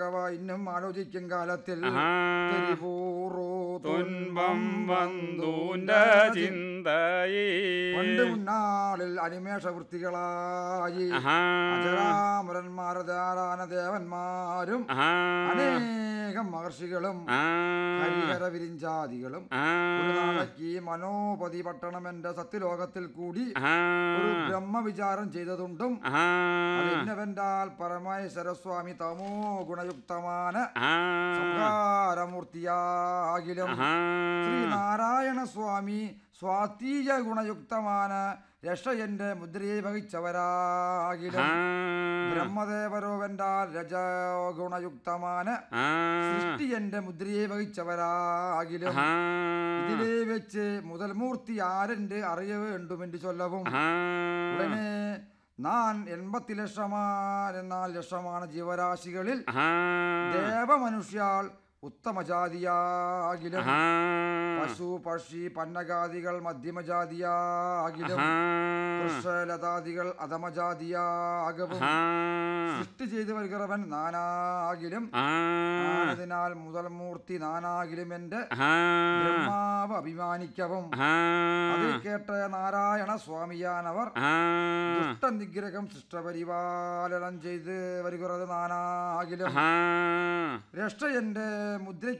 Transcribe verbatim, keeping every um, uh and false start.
ഭഗവാ ഇന്നും ആലോചിക്കും കാലത്തിൽ തുൻപം വന്തൂന്റെ ചിന്തയേ പണ്ട് മുന്നാളിൽ അനിമേഷ വൃത്തികളായി അജരാമരന്മാരാന ദേവന്മാരും അനേകം മഹർഷികളും ഹരിഹര വിരിഞ്ചാദികളും ഒരു നാളേക്ക് മനോപതി പട്ടണം എന്റെ സത്യലോകത്തിൽ കൂടി ഒരു ബ്രഹ്മവിചാരം ചെയ്തതുണ്ടും അതിന്നവെന്റാൽ പരമേശ്വരസ്വാമി തമോ ഗുണയുക്തமான സംഹാരമൂർത്തിയാകിലും ശ്രീനാരായണ സ്വാമി സ്വാതീയ ഗുണയുക്തமான രക്ഷ എന്റെ മുദ്രയെ വഹിച്ചവരാകിലും ബ്രഹ്മദേവരോവെന്റാൽ രജോ ഗുണയുക്തமான സൃഷ്ടി എന്റെ മുദ്രയെ വഹിച്ചവരാകിലും ഇതിലെ വെച്ച് മുതൽ മൂർത്തി ആരെന്റെ അറിയ വേണ്ടുമെന്ന് ചൊല്ലവും ഉടനെ നാൻ എൺപത്തി ലക്ഷമാണ് എന്നാൽ ലക്ഷമാണ് ജീവരാശികളിൽ ദേവമനുഷ്യാൾ ഉത്തമജാതിയാകിലും പശു പക്ഷി പന്നഗാദികൾ മധ്യമജാതിയാകിലും വൃക്ഷലതാദികൾ അധമജാതിയാകവും സൃഷ്ടി ചെയ്തു വരുகிறവൻ നാനാകിലും അതിനാൽ മുതൽ മൂർത്തി നാനാകിലും എന്റെ ബ്രഹ്മാവ് അഭിമാനിക്കവും അത് കേട്ട് നാരായണ സ്വാമിയാനവർ ദുഷ്ട നിഗ്രഹം സൃഷ്ടപരിപാലനം ചെയ്ത് വരുகிறது നാനാകിലും രക്ഷ എന്റെ മുദ്രയ്ക്ക്